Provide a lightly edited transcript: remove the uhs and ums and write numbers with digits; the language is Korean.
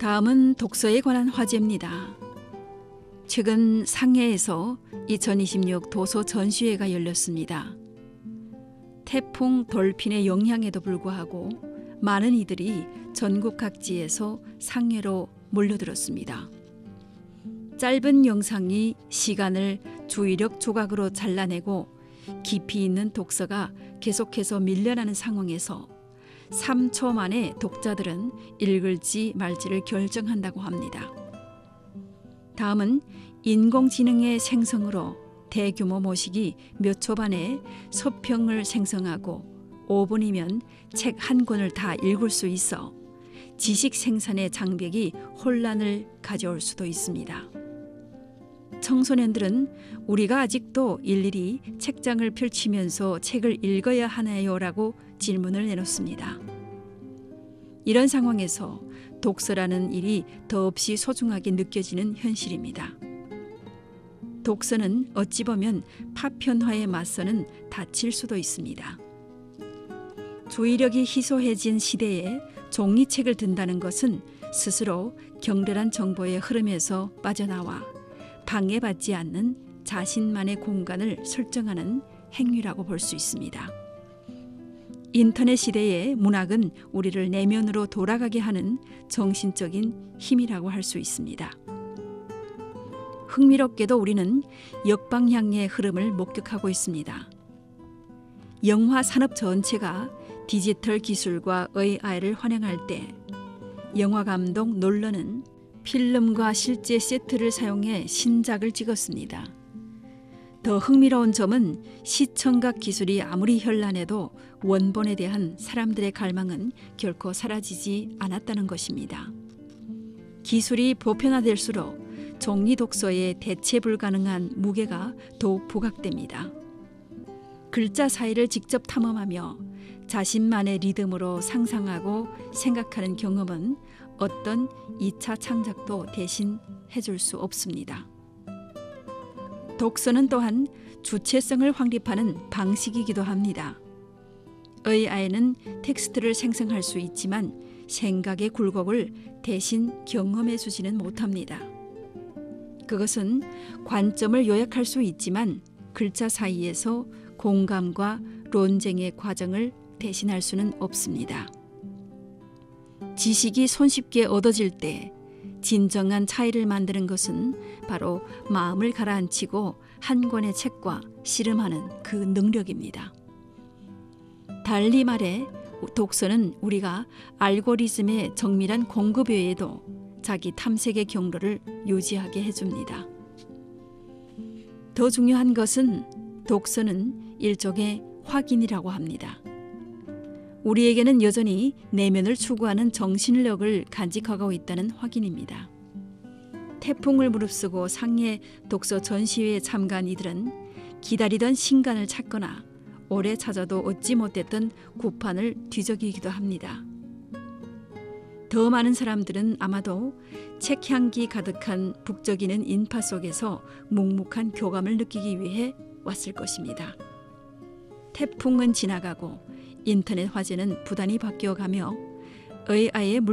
다음은 독서에 관한 화제입니다. 최근 상해에서 2026 도서 전시회가 열렸습니다. 태풍 돌핀의 영향에도 불구하고 많은 이들이 전국 각지에서 상해로 몰려들었습니다. 짧은 영상이 시간을 주의력 조각으로 잘라내고 깊이 있는 독서가 계속해서 밀려나는 상황에서 3초 만에 독자들은 읽을지 말지를 결정한다고 합니다. 다음은 인공지능의 생성으로 대규모 모식이 몇 초 만에 서평을 생성하고 5분이면 책 한 권을 다 읽을 수 있어 지식 생산의 장벽이 혼란을 가져올 수도 있습니다. 청소년들은 우리가 아직도 일일이 책장을 펼치면서 책을 읽어야 하나요? 라고 질문을 내놓습니다. 이런 상황에서 독서라는 일이 더없이 소중하게 느껴지는 현실입니다. 독서는 어찌 보면 파편화에 맞서는 닫힐 수도 있습니다. 주의력이 희소해진 시대에 종이책을 든다는 것은 스스로 격렬한 정보의 흐름에서 빠져나와 방해받지 않는 자신만의 공간을 설정하는 행위라고 볼 수 있습니다. 인터넷 시대의 문학은 우리를 내면으로 돌아가게 하는 정신적인 힘이라고 할 수 있습니다. 흥미롭게도 우리는 역방향의 흐름을 목격하고 있습니다. 영화 산업 전체가 디지털 기술과 AI를 환영할 때 영화 감독 놀런은 필름과 실제 세트를 사용해 신작을 찍었습니다. 더 흥미로운 점은 시청각 기술이 아무리 현란해도 원본에 대한 사람들의 갈망은 결코 사라지지 않았다는 것입니다. 기술이 보편화될수록 종이 독서의 대체 불가능한 무게가 더욱 부각됩니다. 글자 사이를 직접 탐험하며 자신만의 리듬으로 상상하고 생각하는 경험은 어떤 2차 창작도 대신 해줄 수 없습니다. 독서는 또한 주체성을 확립하는 방식이기도 합니다. AI는 텍스트를 생성할 수 있지만 생각의 굴곡을 대신 경험해 주지는 못합니다. 그것은 관점을 요약할 수 있지만 글자 사이에서 공감과 논쟁의 과정을 대신할 수는 없습니다. 지식이 손쉽게 얻어질 때 진정한 차이를 만드는 것은 바로 마음을 가라앉히고 한 권의 책과 씨름하는 그 능력입니다. 달리 말해 독서는 우리가 알고리즘의 정밀한 공급 외에도 자기 탐색의 경로를 유지하게 해줍니다. 더 중요한 것은 독서는 일종의 확인이라고 합니다. 우리에게는 여전히 내면을 추구하는 정신력을 간직하고 있다는 확인입니다. 태풍을 무릅쓰고 상해 독서 전시회에 참가한 이들은 기다리던 신간을 찾거나 오래 찾아도 얻지 못했던 구판을 뒤적이기도 합니다. 더 많은 사람들은 아마도 책 향기 가득한 북적이는 인파 속에서 묵묵한 교감을 느끼기 위해 왔을 것입니다. 태풍은 지나가고 인터넷 화제는 부단히 바뀌어가며 AI의